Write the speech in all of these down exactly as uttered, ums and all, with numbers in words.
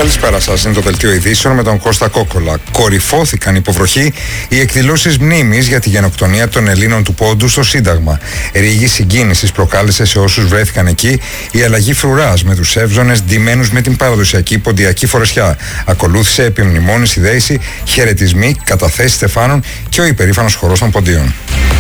Καλησπέρα σας. Είναι το δελτίο ειδήσεων με τον Κώστα Κόκολα. Κορυφώθηκαν υποβροχή οι εκδηλώσεις μνήμης για τη γενοκτονία των Ελλήνων του Πόντου στο Σύνταγμα. Ρήγη συγκίνησης προκάλεσε σε όσους βρέθηκαν εκεί η αλλαγή φρουράς με τους εύζωνες ντυμένους με την παραδοσιακή ποντιακή φορεσιά. Ακολούθησε επιμνημόνηση δέηση, χαιρετισμοί, καταθέσεις στεφάνων και ο υπερήφανος χορός των ποντίων.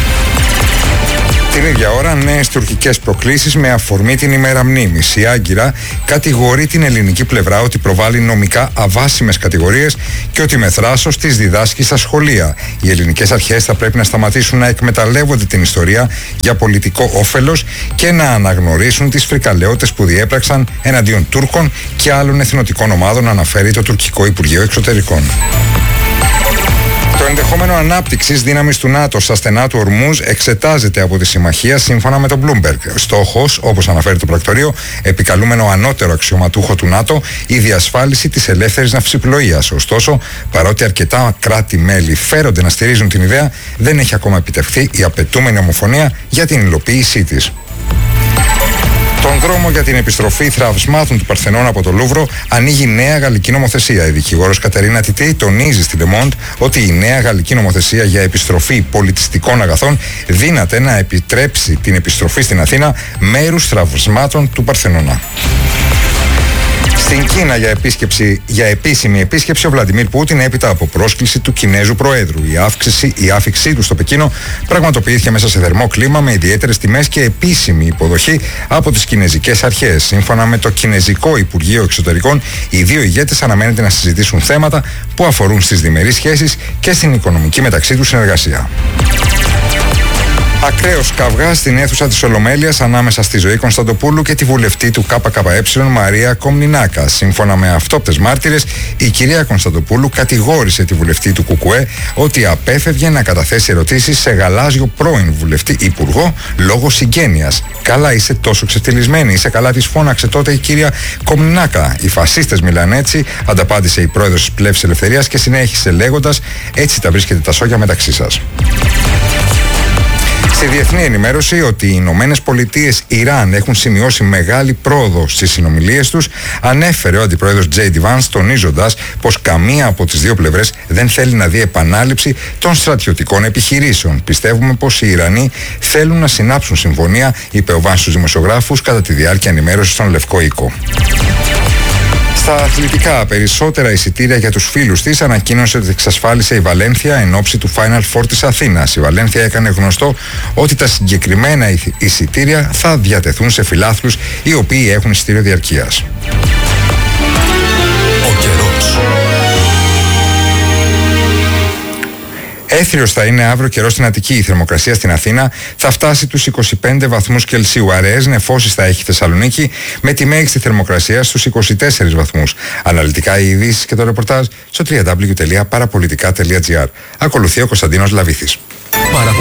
Την ίδια ώρα, νέες τουρκικές προκλήσεις με αφορμή την ημέρα μνήμης. Η Άγκυρα κατηγορεί την ελληνική πλευρά ότι προβάλλει νομικά αβάσιμες κατηγορίες και ότι με θράσος τις διδάσκει στα σχολεία. Οι ελληνικές αρχές θα πρέπει να σταματήσουν να εκμεταλλεύονται την ιστορία για πολιτικό όφελος και να αναγνωρίσουν τις φρικαλαιότητες που διέπραξαν εναντίον Τούρκων και άλλων εθνοτικών ομάδων, αναφέρει το τουρκικό Υπουργείο Εξωτερικών. Το ενδεχόμενο ανάπτυξης δύναμης του ΝΑΤΟ στα στενά του Ορμούζ εξετάζεται από τη Συμμαχία σύμφωνα με τον Bloomberg. Στόχος, όπως αναφέρει το πρακτορείο, επικαλούμενο ανώτερο αξιωματούχο του ΝΑΤΟ, η διασφάλιση της ελεύθερης ναυσιπλοείας. Ωστόσο, παρότι αρκετά κράτη-μέλη φέρονται να στηρίζουν την ιδέα, δεν έχει ακόμα επιτευχθεί η απαιτούμενη ομοφωνία για την υλοποίησή της. Τον δρόμο για την επιστροφή θραυσμάτων του Παρθενώνα από το Λούβρο ανοίγει νέα γαλλική νομοθεσία. Η δικηγόρος Κατερίνα Τιτή τονίζει στη Le Monde ότι η νέα γαλλική νομοθεσία για επιστροφή πολιτιστικών αγαθών δύναται να επιτρέψει την επιστροφή στην Αθήνα μέρους θραυσμάτων του Παρθενώνα. Στην Κίνα για, επίσκεψη, για επίσημη επίσκεψη ο Βλαντιμίρ Πούτιν έπειτα από πρόσκληση του Κινέζου Προέδρου. Η, αύξηση, η άφηξή του στο Πεκίνο πραγματοποιήθηκε μέσα σε θερμό κλίμα με ιδιαίτερες τιμές και επίσημη υποδοχή από τις κινέζικες αρχές. Σύμφωνα με το Κινέζικο Υπουργείο Εξωτερικών, οι δύο ηγέτες αναμένεται να συζητήσουν θέματα που αφορούν στις διμερείς σχέσεις και στην οικονομική μεταξύ τους συνεργασία. Ακραίος καυγάς στην αίθουσα της Ολομέλειας ανάμεσα στη Ζωή Κωνσταντοπούλου και τη βουλευτή του ΚΚΕ Μαρία Κομνηνάκα. Σύμφωνα με αυτόπτες μάρτυρες, η κυρία Κωνσταντοπούλου κατηγόρησε τη βουλευτή του ΚΚΕ ότι απέφευγε να καταθέσει ερωτήσεις σε γαλάζιο πρώην βουλευτή υπουργό λόγω συγγένειας. «Καλά, είσαι τόσο ξεφτυλισμένη, είσαι καλά», της φώναξε τότε η κυρία Κομνηνάκα. «Οι φασίστες μιλάνε έτσι», ανταπάντησε η πρόεδρος της Πλεύσης Ελευθερίας και συνέχισε λέγοντας: «Έτσι τα βρίσκετε τα σόγια μεταξύ σας». Στη διεθνή ενημέρωση ότι οι Ηνωμένες Πολιτείες Ιράν έχουν σημειώσει μεγάλη πρόοδο στις συνομιλίες τους, ανέφερε ο αντιπρόεδρος Τζέι Ντι Βάνς, τονίζοντας πως καμία από τις δύο πλευρές δεν θέλει να δει επανάληψη των στρατιωτικών επιχειρήσεων. «Πιστεύουμε πως οι Ιρανοί θέλουν να συνάψουν συμφωνία», είπε ο Βάνς στους δημοσιογράφους κατά τη διάρκεια ενημέρωσης στον Λευκό Οίκο. Στα αθλητικά, περισσότερα εισιτήρια για τους φίλους της ανακοίνωσε ότι εξασφάλισε η Βαλένθια εν ώψη του Final Four της Αθήνας. Η Βαλένθια έκανε γνωστό ότι τα συγκεκριμένα εισιτήρια θα διατεθούν σε φιλάθλους οι οποίοι έχουν εισιτήριο διαρκείας. Ο καιρός. Έθριος θα είναι αύριο καιρός στην Αττική. Η θερμοκρασία στην Αθήνα θα φτάσει τους είκοσι πέντε βαθμούς Κελσίου. Αραιές νεφώσεις θα έχει η Θεσσαλονίκη με τη μέγιστη θερμοκρασία στους είκοσι τέσσερις βαθμούς. Αναλυτικά οι ειδήσεις και το ρεπορτάζ στο double-u double-u double-u τελεία παραπολιτικά τελεία τζι άρ. Ακολουθεί ο Κωνσταντίνος Λαβήθης.